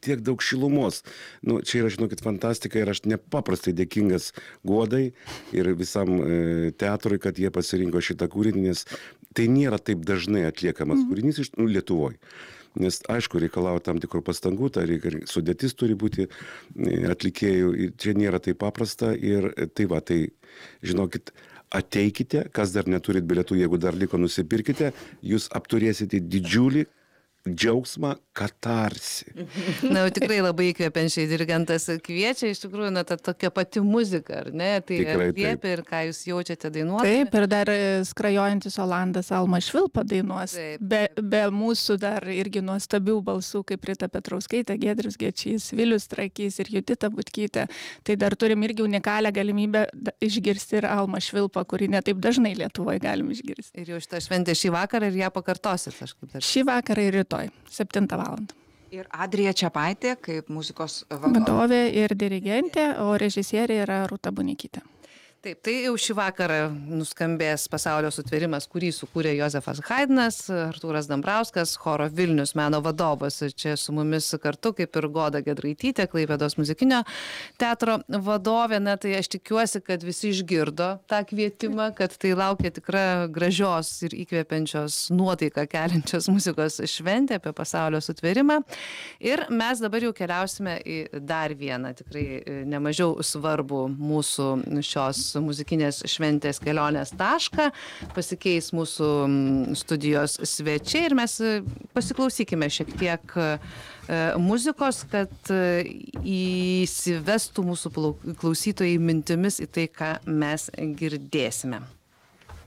tiek daug šilumos. Nu, čia yra, žinokit, fantastika ir aš nepaprastai dėkingas Guodai ir visam teatrui, kad jie pasirinko šitą kūrinį, nes tai nėra taip dažnai atliekamas kūrinys iš Lietuvoje. Nes, aišku, reikalauja tam tikrų pastangų, sudėtis turi būti atlikėjų, čia nėra taip paprasta ir tai, žinokit, ateikite, kas dar neturit bilietų, jeigu dar liko, nusipirkite, jūs apturėsite didžiulį džiaugsmą, katarsi. Na, tikrai labai įkvepiančiai dirigentas kviečia, iš tikrųjų, ta tokia pati muzika, ar ne? Tai įkvėpia ir ką jūs jaučiate dainuoti. Taip, ir dar skrajojantis Olandas Alma Švilpa dainuos. Be mūsų dar irgi nuostabių balsų, kaip Rita Petrauskaitė, Giedrius Gečys, Vilius Trakys ir Judita Butkytė. Tai dar turim irgi unikalią galimybę išgirsti ir Alma Švilpą, kurį netaip dažnai Lietuvoje galim išgirsti. Ir jau šitą šventę šį vakarą ir ją pakartosit kažkaip dar. Šį vakarą ir rytoj. 7 valandą. Ir Adrija Čepaitė kaip muzikos vadovė ir dirigentė, o režisierė yra Rūta Bunikytė. Taip, tai jau šį vakarą nuskambės Pasaulio sutvėrimas, kurį sukūrė Jozefas Haidnas, Artūras Dambrauskas, choro Vilnius meno vadovas. Čia su mumis kartu, kaip ir Goda Giedraitytė, Klaipėdos muzikinio teatro vadovė. Na, tai aš tikiuosi, kad visi išgirdo tą kvietimą, kad tai laukia tikra gražios ir įkvepiančios nuotaiką keliančios muzikos šventė apie Pasaulio sutvėrimą. Ir mes dabar jau keliausime į dar vieną tikrai nemažiau svarbų mūsų šios muzikinės šventės kelionės tašką. Pasikeis mūsų studijos svečiai ir mes pasiklausykime šiek tiek muzikos, kad įsivestų mūsų klausytojai mintimis į tai, ką mes girdėsime.